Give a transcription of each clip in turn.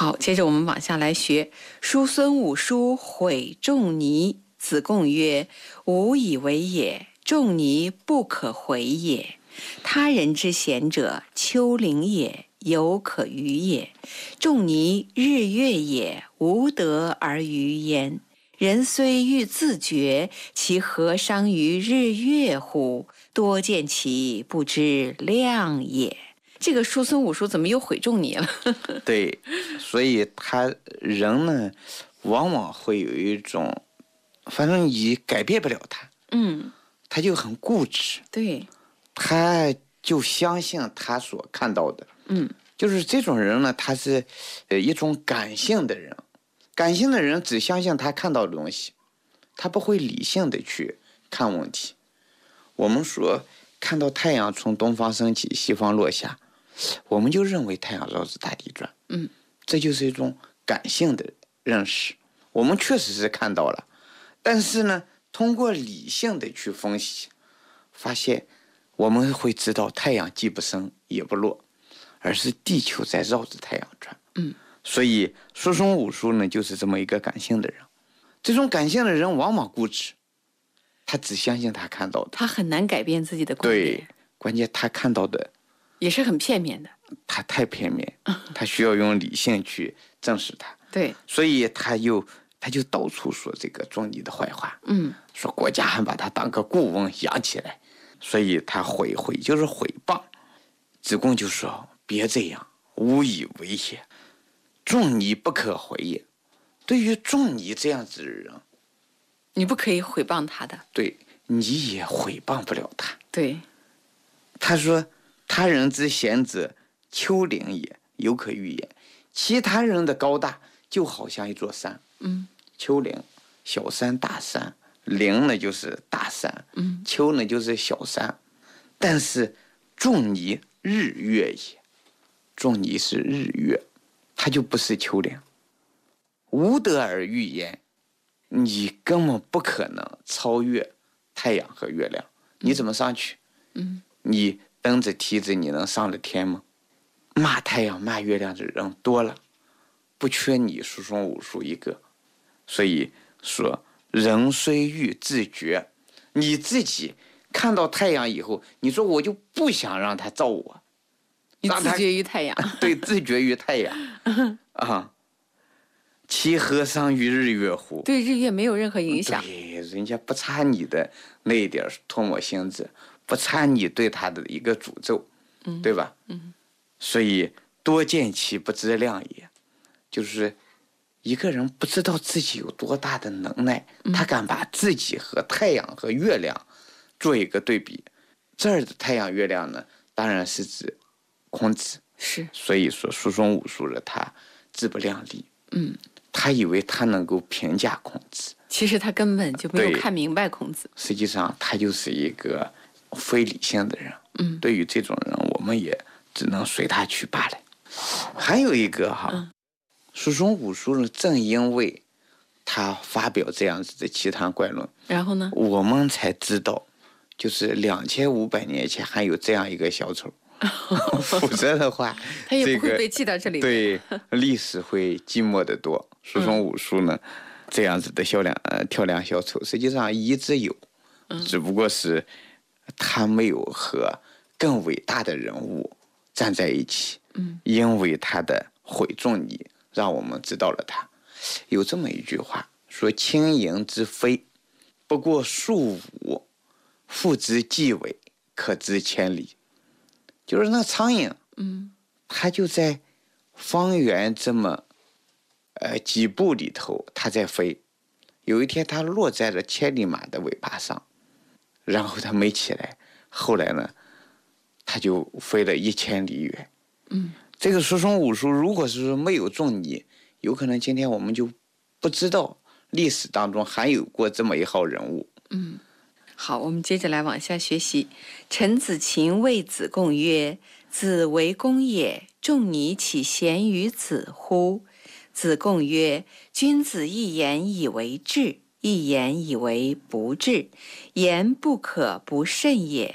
好，接着我们往下来学。叔孙五叔毁仲尼，子贡曰：吾以为也，仲尼不可毁也。他人之贤者，丘陵也，犹可逾也。仲尼日月也，无德而逾焉。人虽欲自绝，其何伤于日月乎？多见其不知量也。这个叔孙五叔怎么又毁仲尼了？ 对，所以他人呢，往往会有一种，反正你改变不了他，他就很固执， 对， 他就相信他所看到的，就是这种人呢，他是一种感性的人，感性的人只相信他看到的东西，他不会理性的去看问题。我们说看到太阳从东方升起，西方落下，我们就认为太阳绕着大地转，这就是一种感性的认识。我们确实是看到了，但是呢，通过理性的去分析，发现我们会知道太阳既不升也不落，而是地球在绕着太阳转。所以叔孙五叔呢，就是这么一个感性的人。这种感性的人往往固执，他只相信他看到的， 他很难改变自己的观点。 对，关键他看到的也是很片面的， 他太片面，他需要用理性去证实它。 对， 所以他就到处说这个仲尼的坏话，说国家还把他当个顾问养起来，所以他毁就是毁谤。子贡就说：别这样，吾以为也，仲尼不可毁也。对于仲尼这样子的人， 你不可以毁谤他的， 对，你也毁谤不了他。 对， 他说：他人之贤者，丘陵也，犹可逾也。其他人的高大就好像一座山，丘陵小山大山，陵呢就是大山，丘呢就是小山。但是仲尼日月也，仲尼是日月，他就不是丘陵。无德而逾焉，你根本不可能超越太阳和月亮，你怎么上去？你蹬着梯子你能上了天吗？骂太阳骂月亮的人多了，不缺你叔孙五叔一个。所以说人虽欲自绝，你自己看到太阳以后，你说我就不想让他照我， 你自绝于太阳。 对，自绝于太阳啊。其何伤于日月乎？ 对日月没有任何影响。 对，人家不差你的那一点唾沫星子，不差你对他的一个诅咒，对吧？所以多见其不知量也，就是一个人不知道自己有多大的能耐，他敢把自己和太阳和月亮做一个对比。这儿的太阳月亮呢，当然是指孔子， 是。 所以说叔孙五叔的他自不量力，他以为他能够评价孔子， 其实他根本就没有看明白孔子。 实际上他就是一个非理性的人。对于这种人，我们也只能随他去罢了。还有一个叔孙五叔呢，正因为他发表这样子的奇谈怪论， 然后呢， 我们才知道，就是2500年前还有这样一个小丑。否则的话， 他也不会被记到这里。 对，历史会寂寞得多。叔孙五叔呢，这样子的跳梁小丑，实际上一直有，只不过是他没有和更伟大的人物站在一起。因为他的毁仲尼，让我们知道了他。有这么一句话说：轻盈之飞，不过数五，复之纪尾，可知千里。就是那苍蝇，它就在方圆这么几步里头，它在飞。有一天，它落在了千里马的尾巴上，然后它没起来。后来呢，它就飞了1000里远。这个叔孙五叔，如果是没有仲尼，有可能今天我们就不知道历史当中还有过这么一号人物。 好，我们接着来往下学习。陈子勤谓子贡曰：子为公也，仲尼岂贤于子乎？子贡曰：君子一言以为治，一言以为不治，言不可不慎也。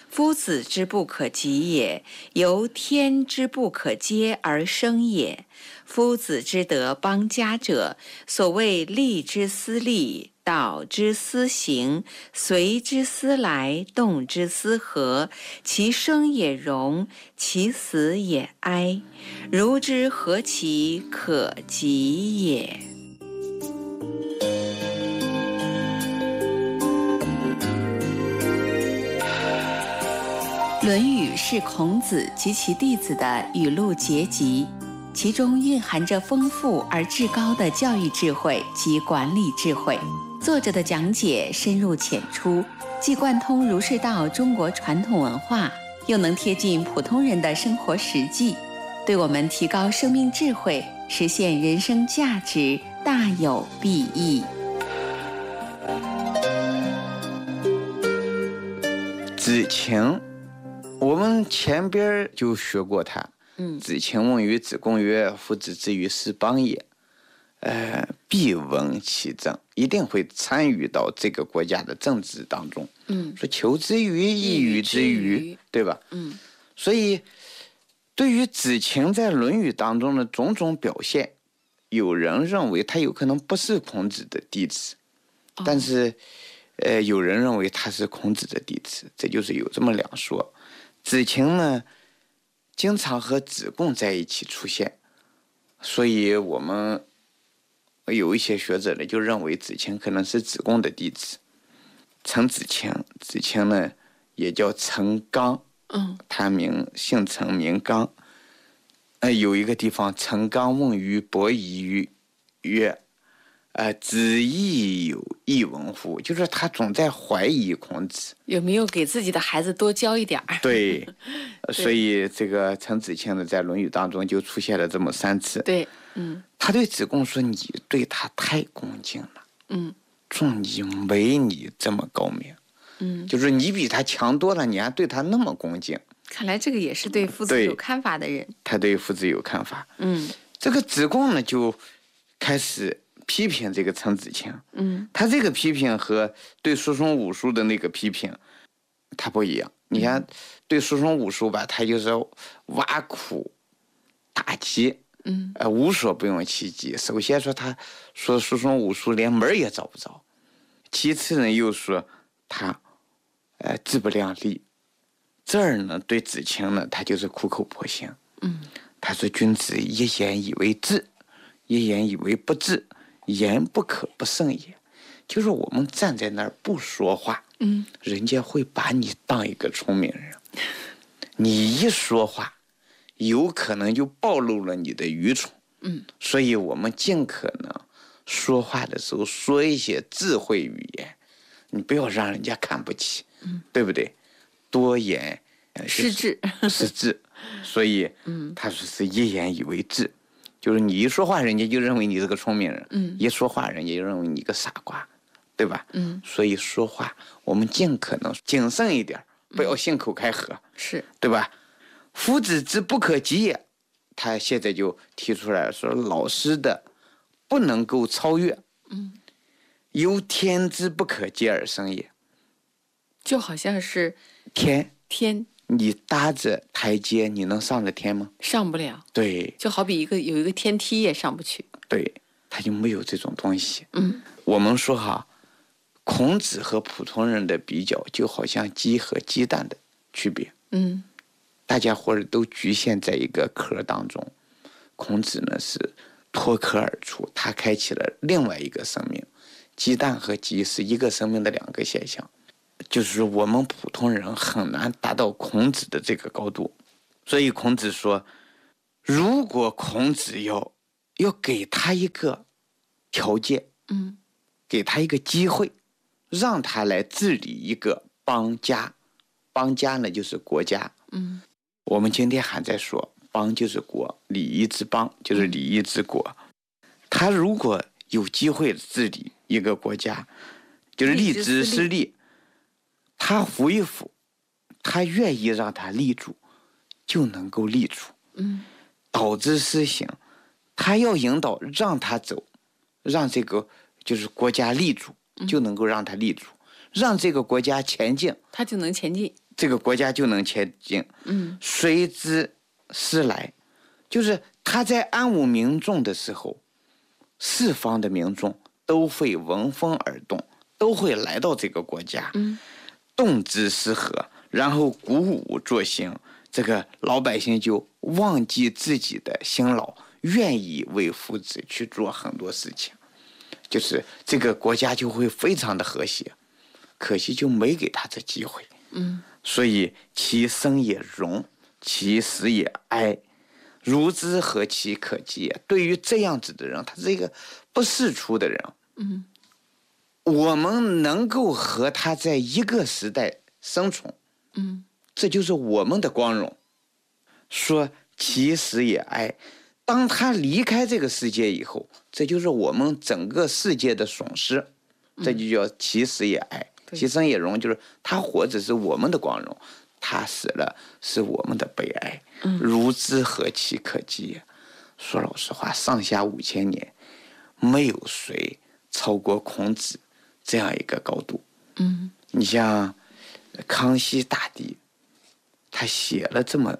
夫子之不可及也，由天之不可接而生也。夫子之得邦家者，所谓利之思利，导之思行，随之思来，动之思合，其生也荣，其死也哀。如之何其可及也！《论语》是孔子及其弟子的语录结集，其中蕴含着丰富而至高的教育智慧及管理智慧。作者的讲解深入浅出，既贯通儒释道中国传统文化，又能贴近普通人的生活实际，对我们提高生命智慧、实现人生价值大有裨益。 子晴，我们前边就学过他。子晴问于子贡曰：“夫子之于斯邦也，必闻其政，一定会参与到这个国家的政治当中。”说求之于意与之于，对吧？所以对于子晴在《论语》当中的种种表现，有人认为他有可能不是孔子的弟子，但是有人认为他是孔子的弟子，这就是有这么两说。子晴呢，经常和子贡在一起出现，所以我们有一些学者呢就认为子晴可能是子贡的弟子。陈子晴，子晴呢也叫陈刚，他姓陈名刚。有一个地方，陈刚问于伯夷曰：“子亦有异闻乎？”就是他总在怀疑孔子有没有给自己的孩子多教一点儿。 对，所以这个陈子晴呢，在《论语》当中就出现了这么3次。 对， 他对子贡说：“你对他太恭敬了，仲尼没你这么高明，就是你比他强多了，你还对他那么恭敬。” 看来这个也是对夫子有看法的人。 他对夫子有看法。这个子贡呢就开始批评这个陈子晴。他这个批评和对叔孙武叔的那个批评他不一样。你看，对叔孙武叔吧，他就是挖苦打击，无所不用其极。首先说他说叔孙武叔连门也找不着，其次呢又说他自不量力。这儿呢，对子晴呢，他就是苦口婆心。他说：“君子一言以为治，一言以为不治，言不可不慎也。”就是我们站在那儿不说话，人家会把你当一个聪明人。你一说话，有可能就暴露了你的愚蠢。所以我们尽可能说话的时候说一些智慧语言，你不要让人家看不起，对不对？多言失智， 失智。所以他说是一言以为治，就是你一说话，人家就认为你是个聪明人，一说话人家就认为你个傻瓜，对吧？所以说话我们尽可能谨慎一点，不要信口开河， 是对吧？夫子之不可及也，他现在就提出来说，老师的不能够超越，由天之不可接而生也。 就好像是天， 你搭着台阶，你能上得天吗？ 上不了。 对， 就好比有一个天梯也上不去。 对，他就没有这种东西。我们说哈，孔子和普通人的比较，就好像鸡和鸡蛋的区别。大家伙儿都局限在一个壳当中，孔子呢是脱壳而出，他开启了另外一个生命。鸡蛋和鸡是一个生命的2个现象。就是我们普通人很难达到孔子的这个高度，所以孔子说，如果孔子要给他一个条件，给他一个机会，让他来治理一个邦家，邦家呢就是国家，我们今天还在说邦就是国，礼仪之邦就是礼仪之国。他如果有机会治理一个国家，就是立之施利，他服一服，他愿意让他立住，就能够立住。导之施行，他要引导让他走，让这个就是国家立住，就能够让他立住，让这个国家前进， 他就能前进。 这个国家就能前进。随之思来，就是他在安抚民众的时候，四方的民众都会闻风而动，都会来到这个国家，动之思和，然后鼓舞作兴，这个老百姓就忘记自己的辛劳，愿意为夫子去做很多事情，就是这个国家就会非常的和谐。可惜就没给他这机会。所以其生也荣，其死也哀，孺之何其可及也。对于这样子的人，他是一个不世出的人。我们能够和他在一个时代生存，这就是我们的光荣。说其死也哀，当他离开这个世界以后，这就是我们整个世界的损失，这就叫其死也哀。其生也荣，就是他活着是我们的光荣，他死了是我们的悲哀。孺之何其可及也。说老实话，上下5000年，没有谁超过孔子这样一个高度。你像康熙大帝，他写了这么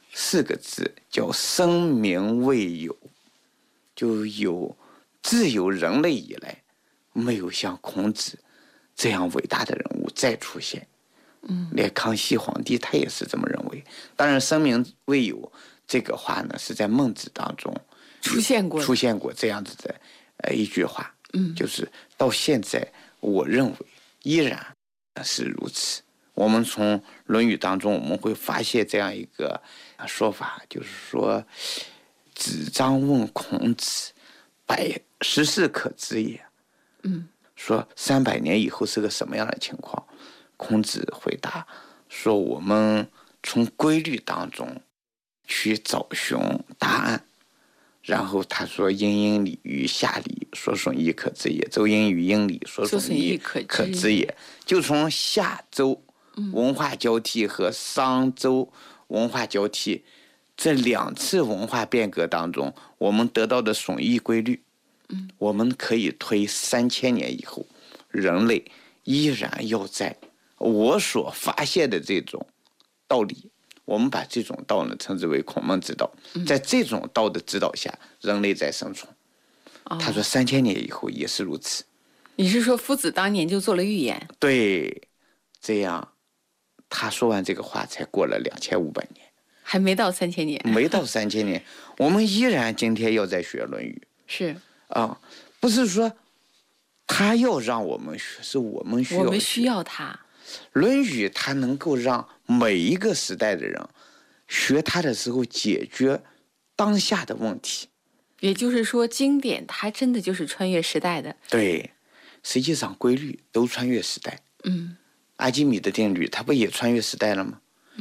4个字，叫生民未有，就自有人类以来，没有像孔子这样伟大的人物再出现。连康熙皇帝他也是这么认为。当然生民未有这个话呢，是在孟子当中出现过这样子的一句话。就是到现在我认为依然是如此。我们从论语当中我们会发现这样一个说法，就是说子张问孔子，百十世可知也。说300年以后是个什么样的情况？孔子回答说，我们从规律当中去找寻答案。然后他说，殷殷礼于夏礼，所损益可知也；周殷于殷礼，所损益可知也。就从夏周文化交替和商周文化交替这2次文化变革当中，我们得到的损益规律，我们可以推3000年以后，人类依然要在我所发现的这种道理，我们把这种道呢称之为孔孟之道。在这种道的指导下，人类在生存。他说3000年以后也是如此。 你是说夫子当年就做了预言？ 对，这样他说完这个话才过了2500年， 还没到3000年。 没到3000年，我们依然今天要在学《论语》。 是不是说他要让我们学，是我们需要学。 我们需要他。 《论语》它能够让每一个时代的人学它的时候解决当下的问题。 也就是说，经典它真的就是穿越时代的。 对，实际上规律都穿越时代。阿基米德定律它不也穿越时代了吗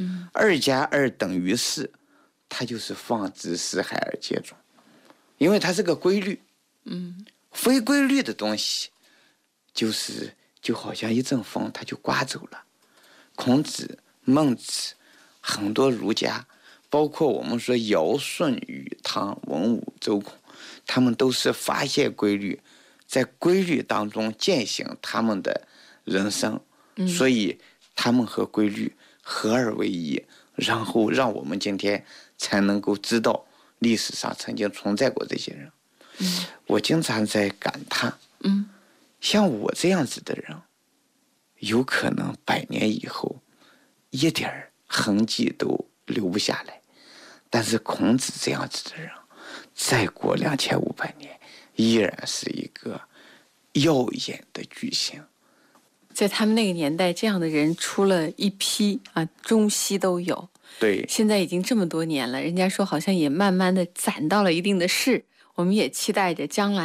？2+2等于4，它就是放之四海而皆准，因为它是个规律。非规律的东西就好像一阵风，它就刮走了。孔子、孟子，很多儒家，包括我们说尧、舜、禹、汤、文武、周孔，他们都是发现规律，在规律当中践行他们的人生。所以他们和规律合而为一，然后让我们今天才能够知道历史上曾经存在过这些人。我经常在感叹，像我这样子的人，有可能100年以后一点痕迹都留不下来，但是孔子这样子的人，再过2500年依然是一个耀眼的巨星。 在他们那个年代，这样的人出了一批中西都有。 对， 现在已经这么多年了，人家说好像也慢慢的攒到了一定的势，我们也期待着将来